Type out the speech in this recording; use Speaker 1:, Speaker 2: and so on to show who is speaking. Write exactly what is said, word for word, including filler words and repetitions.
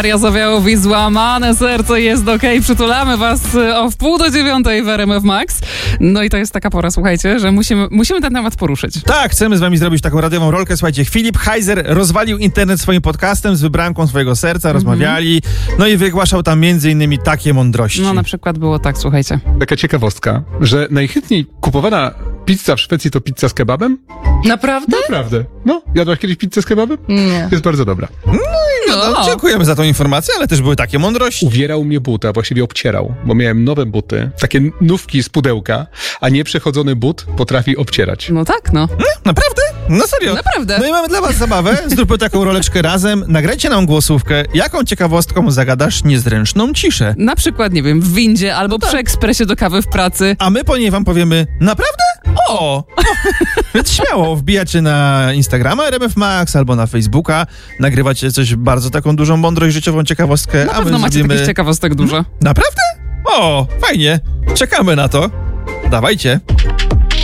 Speaker 1: Maria Zawiałowi, Złamane serce jest okej. Okay. Przytulamy was o wpół do dziewiątej w R M F Max. No i to jest taka pora, słuchajcie, że musimy, musimy ten temat poruszyć.
Speaker 2: Tak, chcemy z wami zrobić taką radiową rolkę. Słuchajcie, Filip Heiser rozwalił internet swoim podcastem z wybranką swojego serca, mm-hmm. rozmawiali, no i wygłaszał tam między innymi takie mądrości.
Speaker 1: No na przykład było tak, słuchajcie.
Speaker 3: Taka ciekawostka, że najchętniej kupowana pizza w Szwecji to pizza z kebabem?
Speaker 4: Naprawdę?
Speaker 3: Naprawdę. No, jadłaś kiedyś pizzę z kebabem?
Speaker 4: Nie.
Speaker 3: Jest bardzo dobra.
Speaker 2: No i no, no. dziękujemy za tą informację, ale też były takie mądrości.
Speaker 3: Uwierał mnie but, a właściwie obcierał, bo miałem nowe buty, takie nówki z pudełka, a nieprzechodzony but potrafi obcierać.
Speaker 1: No tak, no.
Speaker 2: no naprawdę? No serio?
Speaker 1: Naprawdę.
Speaker 2: No i mamy dla was zabawę. Zróbmy taką roleczkę razem. Nagrajcie nam głosówkę. Jaką ciekawostką zagadasz niezręczną ciszę?
Speaker 1: Na przykład, nie wiem, w windzie albo
Speaker 2: no tak.
Speaker 1: przy ekspresie do kawy w pracy.
Speaker 2: A my po niej wam powiemy, naprawdę? O! Więc śmiało wbijacie na Instagrama R M F Max albo na Facebooka, nagrywacie coś bardzo taką dużą mądrość życiową, ciekawostkę.
Speaker 1: Na
Speaker 2: a my
Speaker 1: pewno macie
Speaker 2: zrobimy...
Speaker 1: takich ciekawostek dużo.
Speaker 2: Naprawdę? O, fajnie. Czekamy na to. Dawajcie.